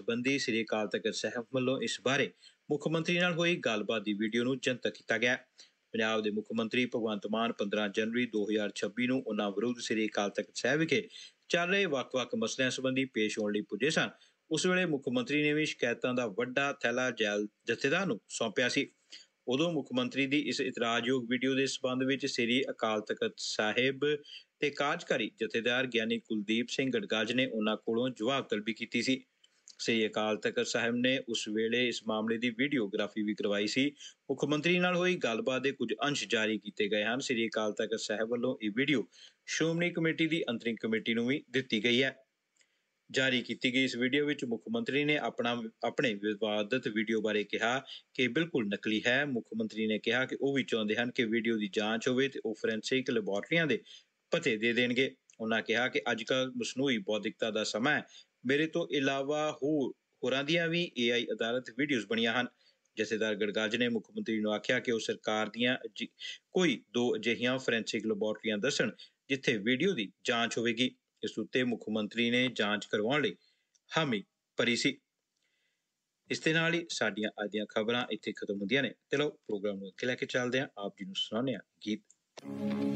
ਸੰਬੰਧੀ ਸ੍ਰੀ ਅਕਾਲ ਤਖਤ ਸਾਹਿਬ ਵੱਲੋਂ ਇਸ ਬਾਰੇ ਮੁੱਖ ਮੰਤਰੀ ਨਾਲ ਹੋਈ ਗੱਲਬਾਤ ਦੀ ਵੀਡੀਓ ਨੂੰ ਜਨਤਕ ਕੀਤਾ ਗਿਆ। ਪੰਜਾਬ ਦੇ ਮੁੱਖ ਮੰਤਰੀ ਭਗਵੰਤ ਮਾਨ 15 ਜਨਵਰੀ 2026 ਨੂੰ ਉਨ੍ਹਾਂ ਵਿਰੁੱਧ ਸ੍ਰੀ ਅਕਾਲ ਤਖਤ ਸਾਹਿਬ ਵਿਖੇ ਚੱਲ ਰਹੇ ਵੱਖ-ਵੱਖ ਮਸਲਿਆਂ ਸੰਬੰਧੀ ਪੇਸ਼ ਹੋਣ ਲਈ ਪੁੱਜੇ ਸਨ। ਉਸ ਵੇਲੇ ਮੁੱਖ ਮੰਤਰੀ ਨੇ ਵੀ ਸ਼ਿਕਾਇਤਾਂ ਦਾ ਵੱਡਾ ਥੈਲਾ ਜੈਲ ਜਥੇਦਾਰ ਨੂੰ ਸੌਂਪਿਆ ਸੀ। ਉਦੋਂ ਮੁੱਖ ਮੰਤਰੀ ਦੀ ਇਸ ਇਤਰਾਜ਼ਯੋਗ ਵੀਡੀਓ ਦੇ ਸਬੰਧ ਵਿੱਚ ਸ੍ਰੀ ਅਕਾਲ ਤਖਤ ਸਾਹਿਬ ਤੇ ਕਾਰਜਕਾਰੀ ਜਥੇਦਾਰ ਗਿਆਨੀ ਕੁਲਦੀਪ ਸਿੰਘ ਗੜਗੱਜ ਨੇ ਉਹਨਾਂ ਕੋਲੋਂ ਜਵਾਬ ਤਲਬੀ ਕੀਤੀ ਸੀ। ਸ੍ਰੀ ਅਕਾਲ ਤਖਤ ਸਾਹਿਬ ਨੇ ਉਸ ਵੇਲੇ ਇਸ ਮਾਮਲੇ ਦੀ ਵੀਡੀਓਗ੍ਰਾਫੀ ਵੀ ਕਰਵਾਈ ਸੀ। ਮੁੱਖ ਮੰਤਰੀ ਨਾਲ ਹੋਈ ਗੱਲਬਾਤ ਦੇ ਕੁਝ ਅੰਸ਼ ਜਾਰੀ ਕੀਤੇ ਗਏ ਹਨ। ਸ੍ਰੀ ਅਕਾਲ ਤਖਤ ਸਾਹਿਬ ਵੱਲੋਂ ਇਹ ਵੀਡੀਓ ਸ਼੍ਰੋਮਣੀ ਕਮੇਟੀ ਦੀ ਅੰਤਰਿਮ ਕਮੇਟੀ ਨੂੰ ਵੀ ਦਿੱਤੀ ਗਈ ਹੈ। ਜਾਰੀ ਕੀਤੀ ਗਈ ਇਸ ਵੀਡੀਓ ਵਿੱਚ ਮੁੱਖ ਮੰਤਰੀ ਨੇ ਆਪਣੇ ਵਿਵਾਦਤ ਵੀਡੀਓ ਬਾਰੇ ਕਿਹਾ ਕਿ ਬਿਲਕੁਲ ਨਕਲੀ ਹੈ। ਮੁੱਖ ਮੰਤਰੀ ਨੇ ਕਿਹਾ ਕਿ ਉਹ ਵੀ ਚਾਹੁੰਦੇ ਹਨ ਕਿ ਵੀਡੀਓ ਦੀ ਜਾਂਚ ਹੋਵੇ ਤੇ ਉਹ ਫੋਰੈਂਸਿਕ ਲੈਬੋਰਟਰੀਆਂ ਦੇ ਪਤੇ ਦੇ ਦੇਣਗੇ। ਉਹਨਾਂ ਕਿਹਾ ਕਿ ਅੱਜ ਕੱਲ੍ਹ ਮਸਨੂਈ ਬੌਧਿਕਤਾ ਦਾ ਸਮਾਂ ਹੈ। ਮੇਰੇ ਤੋਂ ਇਲਾਵਾ ਹੋਰਾਂ ਦੀਆਂ ਵੀ AI ਆਧਾਰਿਤ ਵੀਡੀਓਜ਼ ਬਣੀਆਂ ਹਨ। ਜਥੇਦਾਰ ਗੜਗੱਜ ਨੇ ਮੁੱਖ ਮੰਤਰੀ ਨੂੰ ਆਖਿਆ ਕਿ ਉਹ ਸਰਕਾਰ ਦੀਆਂ ਕੋਈ 2 ਅਜਿਹੀਆਂ ਫੋਰੈਂਸਿਕ ਲੈਬੋਰਟਰੀਆਂ ਦੱਸਣ ਜਿੱਥੇ ਵੀਡੀਓ ਦੀ ਜਾਂਚ ਹੋਵੇਗੀ। ਇਸ ਉੱਤੇ ਮੁੱਖ ਮੰਤਰੀ ਨੇ ਜਾਂਚ ਕਰਵਾਉਣ ਲਈ ਹਾਮੀ ਭਰੀ ਸੀ। ਇਸ ਦੇ ਨਾਲ ਹੀ ਸਾਡੀਆਂ ਅੱਜ ਦੀਆਂ ਖਬਰਾਂ ਇੱਥੇ ਖਤਮ ਹੁੰਦੀਆਂ ਨੇ। ਚਲੋ ਪ੍ਰੋਗਰਾਮ ਨੂੰ ਅੱਗੇ ਲੈ ਕੇ ਚੱਲਦੇ ਹਾਂ। ਆਪ ਜੀ ਨੂੰ ਸੁਣਾਉਂਦੇ ਹਾਂ ਗੀਤ।